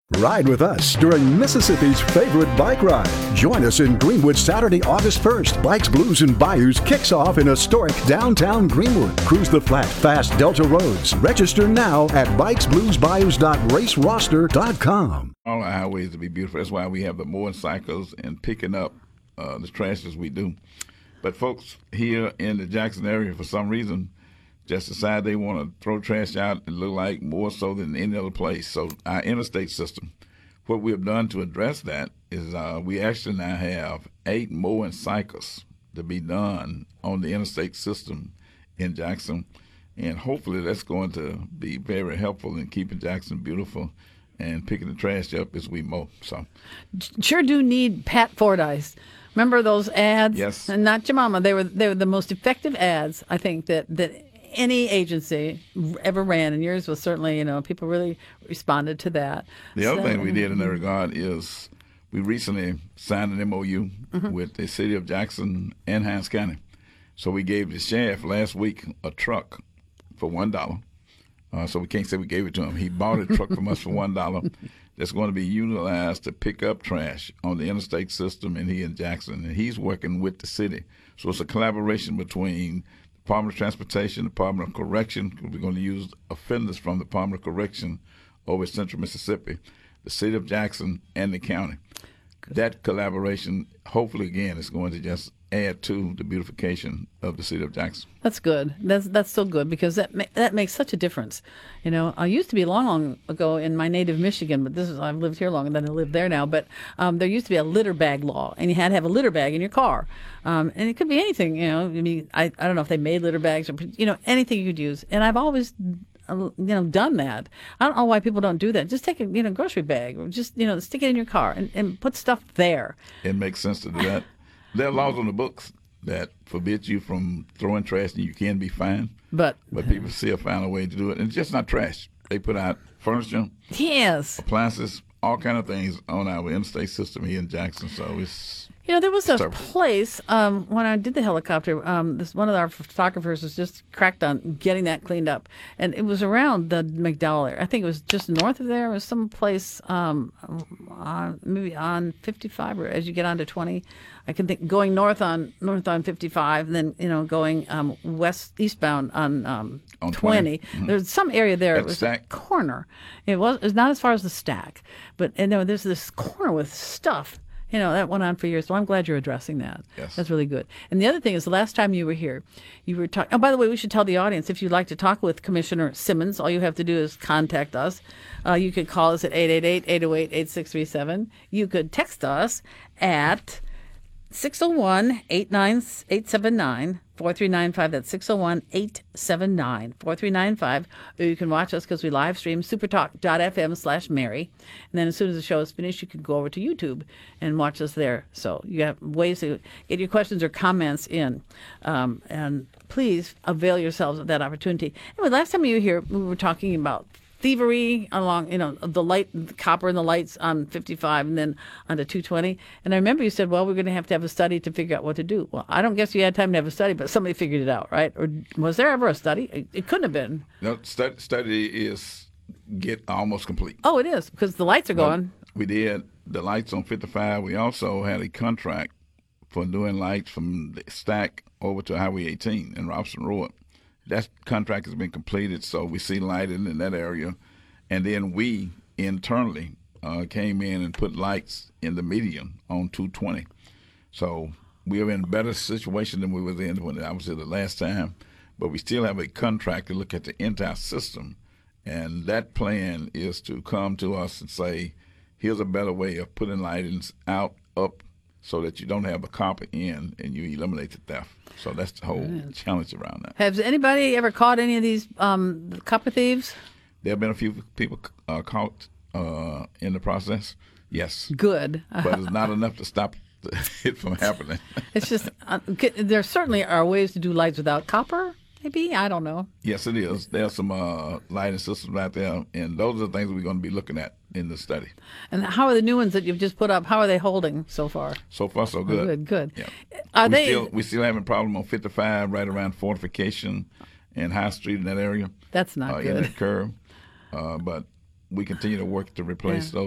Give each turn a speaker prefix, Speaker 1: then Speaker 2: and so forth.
Speaker 1: Ride with us during Mississippi's favorite bike ride. Join us in Greenwood Saturday, August 1st. Bikes, Blues, and Bayous kicks off in historic downtown Greenwood. Cruise the flat, fast Delta roads. Register now at bikesbluesbayous.raceroster.com.
Speaker 2: All our highways to be beautiful. That's why we have the mowing cycles and picking up the trash as we do. But folks here in the Jackson area, for some reason, just decide they want to throw trash out and look like more so than any other place. So our interstate system, what we have done to address that is we actually now have 8 mowing cycles to be done on the interstate system in Jackson. And hopefully that's going to be very helpful in keeping Jackson beautiful and picking the trash up as we mow. So
Speaker 3: sure do need Pat Fordyce. Remember those ads?
Speaker 2: Yes.
Speaker 3: And not your mama. They were the most effective ads, I think, that any agency ever ran, and yours was certainly, people really responded to that.
Speaker 2: The other thing we did in that regard is we recently signed an MOU with the city of Jackson and Hinds County. So we gave the sheriff last week a truck for $1. So we can't say we gave it to him. He bought a truck from us for $1 that's going to be utilized to pick up trash on the interstate system, and he in Jackson. And he's working with the city. So it's a collaboration between Department of Transportation, Department of Correction. We're going to use offenders from the Department of Correction over Central Mississippi, the city of Jackson, and the county. That collaboration, hopefully, again, is going to just add to the beautification of the city of Jackson.
Speaker 3: That's good. That's so good, because that makes such a difference. I used to be long ago in my native Michigan, but I've lived here longer than I live there now. But there used to be a litter bag law, and you had to have a litter bag in your car, and it could be anything. I don't know if they made litter bags or anything you could use. And I've always done that. I don't know why people don't do that. Just take a grocery bag, or just stick it in your car and put stuff there.
Speaker 2: It makes sense to do that. There are laws on the books that forbid you from throwing trash, and you can be fined. But people still find a way to do it. And it's just not trash. They put out furniture,
Speaker 3: yes,
Speaker 2: appliances, all kind of things on our interstate system here in Jackson. So it's
Speaker 3: there was a place when I did the helicopter. One of our photographers was just cracked on getting that cleaned up, and it was around the McDowell area. I think it was just north of there. It was some place maybe on 55, or as you get onto 20. I can think going north on 55, and then going eastbound on 20. Mm-hmm. There's some area there. It was a corner. It was not as far as the stack, but there's this corner with stuff. That went on for years. So I'm glad you're addressing that.
Speaker 2: Yes.
Speaker 3: That's really good. And the other thing is, the last time you were here, you were talking. Oh, by the way, we should tell the audience, if you'd like to talk with Commissioner Simmons, all you have to do is contact us. You could call us at 888-808-8637. You could text us at 601-879-4395. That's 601-879-4395. Or you can watch us because we live stream supertalk.fm/Mary. And then as soon as the show is finished, you can go over to YouTube and watch us there. So you have ways to get your questions or comments in. And please avail yourselves of that opportunity. Anyway, last time you were here, we were talking about thievery along, the copper and the lights on 55 and then onto 220. And I remember you said, well, we're going to have a study to figure out what to do. Well, I don't guess you had time to have a study, but somebody figured it out, right? Or was there ever a study? It couldn't have been.
Speaker 2: No, study is almost complete.
Speaker 3: Oh, it is, because the lights are going.
Speaker 2: We did the lights on 55. We also had a contract for doing lights from the stack over to Highway 18 in Robson Road. That contract has been completed, so we see lighting in that area. And then we internally came in and put lights in the median on 220. So we are in a better situation than we were in when I was here the last time. But we still have a contract to look at the entire system. And that plan is to come to us and say, here's a better way of putting lightings out, up, so that you don't have a copper in and you eliminate the theft. So that's the whole challenge around that.
Speaker 3: Has anybody ever caught any of these copper thieves?
Speaker 2: There have been a few people caught in the process, yes.
Speaker 3: Good.
Speaker 2: But it's not enough to stop it from happening.
Speaker 3: It's just, there certainly are ways to do lights without copper, maybe? I don't know.
Speaker 2: Yes, it is. There are some lighting systems out there, and those are the things we're going to be looking at in the study.
Speaker 3: And how are the new ones that you've just put up, how are they holding so far?
Speaker 2: So far, so good.
Speaker 3: Oh, good.
Speaker 2: Yeah.
Speaker 3: We
Speaker 2: still having a problem on 55 right around Fortification and High Street in that area.
Speaker 3: That's not good.
Speaker 2: In that curve. But we continue to work to replace those